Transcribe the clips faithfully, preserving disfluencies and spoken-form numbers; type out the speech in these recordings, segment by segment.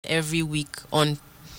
every week on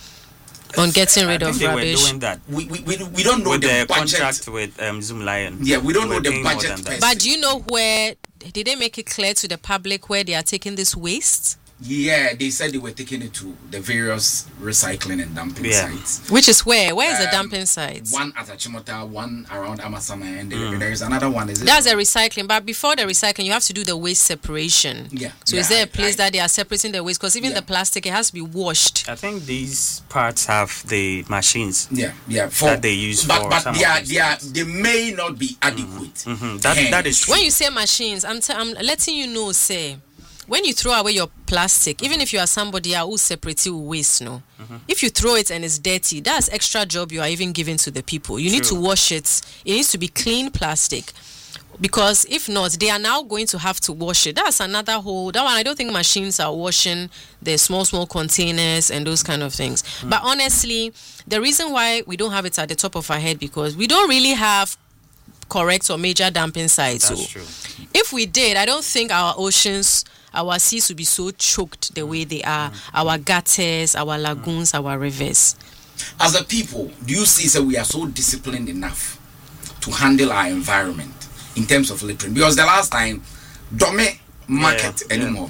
on getting rid I of think they rubbish. were doing that. We, we, we, we don't know with the, the budget. contract with um, Zoom Lion. Yeah, we don't They know were the paying more budget. than that. But do you know where did they make it clear to the public where they are taking this waste? Yeah, they said they were taking it to the various recycling and dumping Yeah. sites. Which is where? Where is the Um, dumping sites? One at Achimota, one around Amasama, and there, there is another one. Is it? That's the recycling, but before the recycling, you have to do the waste separation. Yeah. So yeah, is there I- a place I- that they are separating the waste? Because even Yeah. the plastic, it has to be washed. I think these parts have the machines Yeah, yeah. For, that they use but, for but some they of are, these they are, things. they may not be adequate. Mhm. That, that is true. When you say machines, I'm, t- I'm letting you know, say, when you throw away your plastic, even if you are somebody who separates you waste, no, Mm-hmm. if you throw it and it's dirty, that's extra job you are even giving to the people. You need to True. wash it. It needs to be clean plastic. Because if not, they are now going to have to wash it. That's another whole. That one, I don't think machines are washing the small, small containers and those kind of things. Mm. But honestly, the reason why we don't have it at the top of our head because we don't really have correct or major dumping sites. That's So true. if we did, I don't think our oceans, our seas would be so choked the way they are. Our gutters, our lagoons, our rivers. As a people, do you see that we are so disciplined enough to handle our environment in terms of littering? Because the last time, Dome market Yeah, yeah. anymore.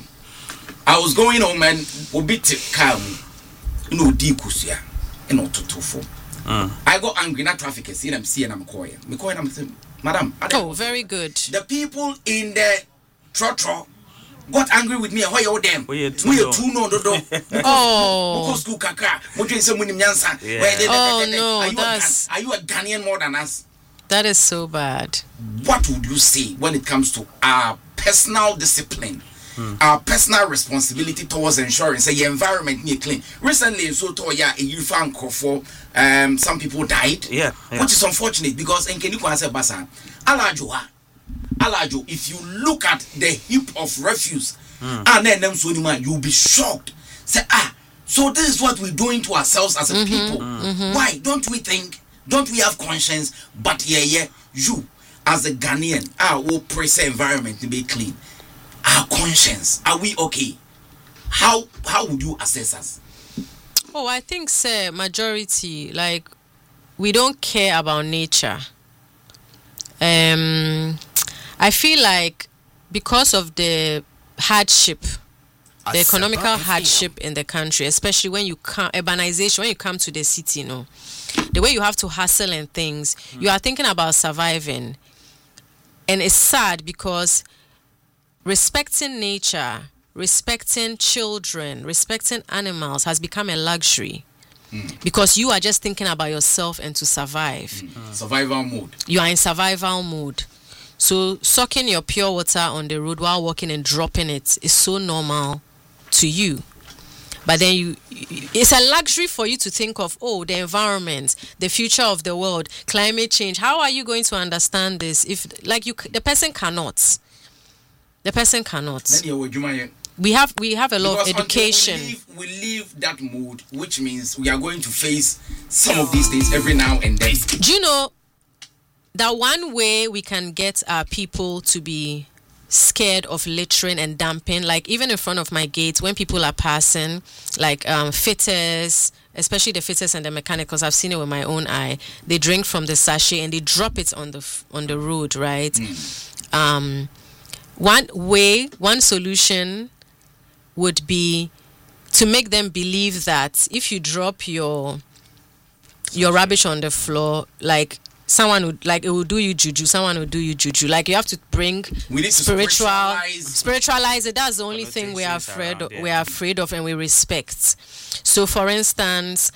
I was going home and obit car, you know, dikusia, you know, to for. Mm. I got angry, not traffic, see them, see and I'm calling. Me calling, I'm saying, Madam, I don't- Oh, very good. the people in the trotro got angry with me. Why you them? We are too We low. are too no do do. Oh. Because school kaka. Mo dwen say munim nyansa. Yeah. Where they- Oh, they- they- no, are you a that's- Ghan- are you a Ghanaian more than us? That is so bad. What would you say when it comes to our personal discipline? Our personal responsibility towards ensuring say your environment near clean. Recently in Soto, yeah, a Yufan for um some people died. Yeah, yeah. Which is unfortunate because in Keniku answer Basa, Alajo, Alajo, if you look at the heap of refuse, and then them so you'll be shocked. Say, ah, so this is what we're doing to ourselves as a people. Why don't we think? Don't we have conscience? But yeah, yeah, you as a Ghanaian, ah, will press the environment to be clean. Our conscience, are we okay? How how would you assess us? Oh, I think, sir, majority, like, we don't care about nature. Um, I feel like because of the hardship, the economical hardship in the country, especially when you come, urbanization, when you come to the city, you know, the way you have to hustle and things, you are thinking about surviving. And it's sad because respecting nature, respecting children, respecting animals has become a luxury. Because you are just thinking about yourself and to survive. Survival mode. You are in survival mode. So sucking your pure water on the road while walking and dropping it is so normal to you. But then you, it's a luxury for you to think of, oh, the environment, the future of the world, climate change. How are you going to understand this if, like, you, the person cannot? The person cannot. Then you would you We have we have a lot Because of education. until We leave, we leave that mood, which means we are going to face some of these things every now and then. Do you know that one way we can get our people to be scared of littering and dumping, like even in front of my gate when people are passing, like um, fitters, especially the fitters and the mechanicals, I've seen it with my own eye. They drink from the sachet and they drop it on the f- on the road, right? Mm. Um, one way, one solution would be to make them believe that if you drop your your rubbish on the floor, like someone would, like, it will do you juju, someone will do you juju. Like, you have to bring We need to spiritual spiritualize. spiritualize it. That's the only thing we are Connotations afraid around, of, yeah. we are afraid of and we respect. So for instance,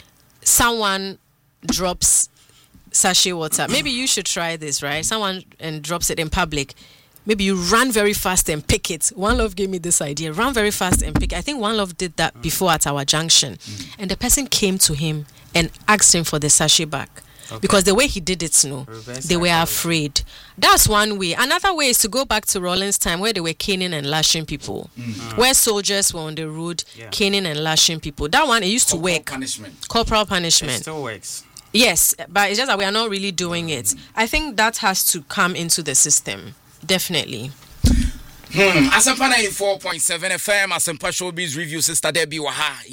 someone drops sachet water. Maybe you should try this, right? Someone and drops it in public. Maybe you run very fast and pick it. One Love gave me this idea. Run very fast and pick it. I think One Love did that before at our junction. And the person came to him and asked him for the sachet back. Okay. Because the way he did it, no, Reverse they were psychology. afraid. That's one way. Another way is to go back to Rollins' time where they were caning and lashing people. Where soldiers were on the road Yeah. caning and lashing people. That one, it used to Corporal work. punishment. Corporal It punishment. still works. Yes, but it's just that we are not really doing it. I think that has to come into the system. Definitely. Hmm. Asempa ninety-four point seven F M, Asempa Showbiz Review, Sister Debbie Waha.